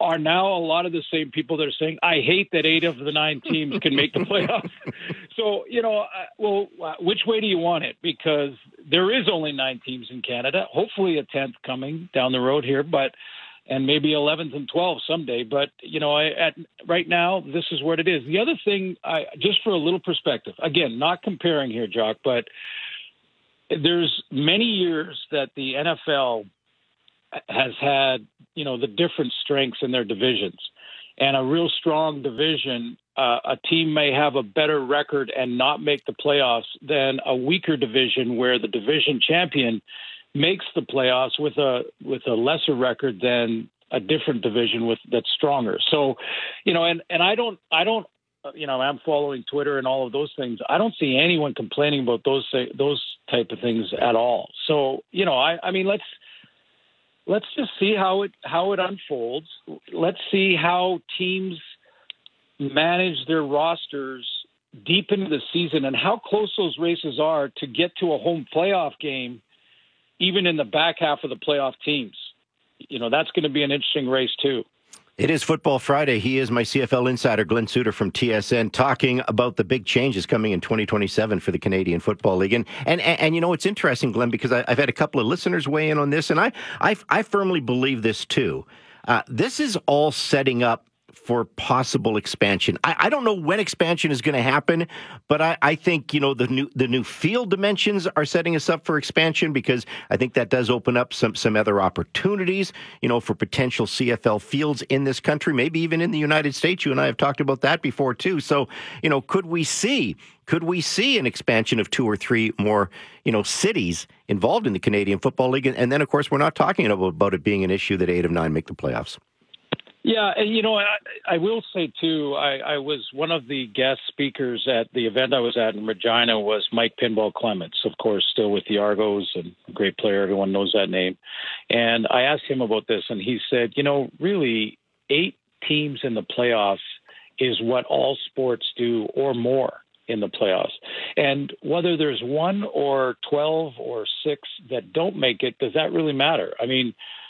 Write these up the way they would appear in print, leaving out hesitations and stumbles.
are now a lot of the same people that are saying, I hate that 8 of the 9 teams can make the playoffs. So, which way do you want it? Because there is only 9 teams in Canada, hopefully a 10th coming down the road here, and maybe 11th and 12th someday. But, right now, this is what it is. The other thing, just for a little perspective, again, not comparing here, Jock, but there's many years that the NFL has had, the different strengths in their divisions. And a real strong division, a team may have a better record and not make the playoffs than a weaker division where the division champion makes the playoffs with a lesser record than a different division that's stronger. So, and I don't, I'm following Twitter and all of those things. I don't see anyone complaining about those type of things at all. So, let's just see how it unfolds. Let's see how teams manage their rosters deep into the season and how close those races are to get to a home playoff game, even in the back half of the playoff teams. That's going to be an interesting race too. It is Football Friday. He is my CFL insider, Glenn Suter from TSN, talking about the big changes coming in 2027 for the Canadian Football League. And it's interesting, Glenn, because I've had a couple of listeners weigh in on this, and I firmly believe this too. This is all setting up for possible expansion. I don't know when expansion is going to happen, but I think, the new field dimensions are setting us up for expansion, because I think that does open up some other opportunities, for potential CFL fields in this country, maybe even in the United States. You and I have talked about that before too. So, could we see an expansion of 2 or 3 more, cities involved in the Canadian Football League? And then, of course, we're not talking about it being an issue that 8 of 9 make the playoffs. Yeah, and I will say too, I was one of the guest speakers at the event I was at in Regina was Mike Pinball Clements, of course, still with the Argos, and a great player. Everyone knows that name. And I asked him about this, and he said, really 8 teams in the playoffs is what all sports do or more in the playoffs. And whether there's 1 or 12 or 6 that don't make it, does that really matter? I mean,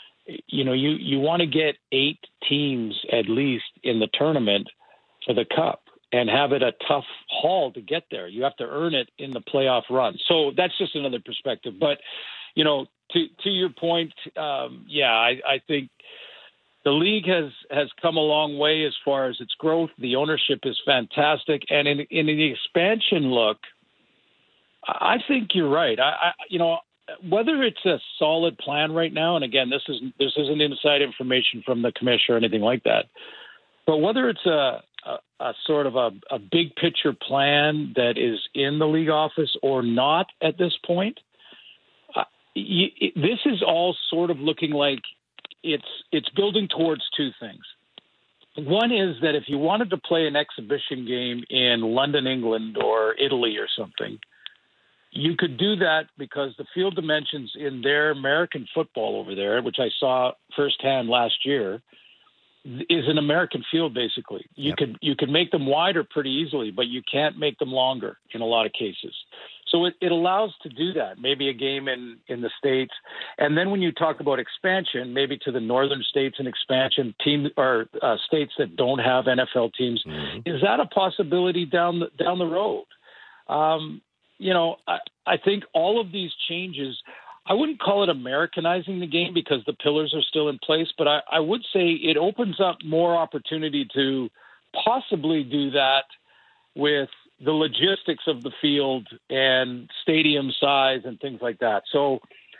you want to get 8 teams at least in the tournament for the Cup and have it a tough haul to get there. You have to earn it in the playoff run. So that's just another perspective. But, to your point, I think the league has come a long way as far as its growth. The ownership is fantastic. And in the expansion look, I think you're right. Whether it's a solid plan right now, and again, this isn't inside information from the commission or anything like that, but whether it's a sort of a big picture plan that is in the league office or not at this point, this is all sort of looking like it's building towards 2 things. One is that if you wanted to play an exhibition game in London, England, or Italy or something, you could do that because the field dimensions in their American football over there, which I saw firsthand last year, is an American field, basically. You could make them wider pretty easily, but you can't make them longer in a lot of cases. So it allows to do that, maybe a game in the States. And then when you talk about expansion, maybe to the northern states and expansion or states that don't have NFL teams, is that a possibility down the road? I think all of these changes, I wouldn't call it Americanizing the game because the pillars are still in place, but I would say it opens up more opportunity to possibly do that with the logistics of the field and stadium size and things like that. So,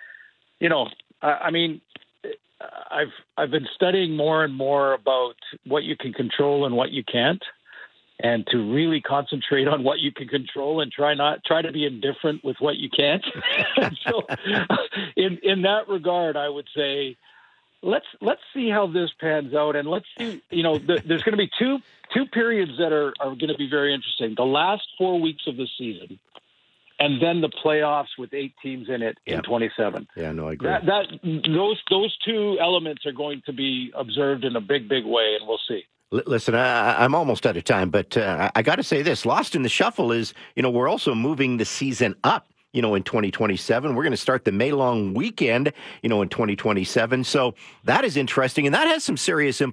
I've been studying more and more about what you can control and what you can't, and to really concentrate on what you can control and try to be indifferent with what you can't. So in that regard, I would say, let's see how this pans out. And let's see, there's going to be two periods that are going to be very interesting. The last 4 weeks of the season, and then the playoffs with 8 teams in it in 27. Yeah, no, I agree. Those 2 elements are going to be observed in a big, big way, and we'll see. Listen, I'm almost out of time, but I got to say this. Lost in the Shuffle is, we're also moving the season up, in 2027. We're going to start the May long weekend, in 2027. So that is interesting, and that has some serious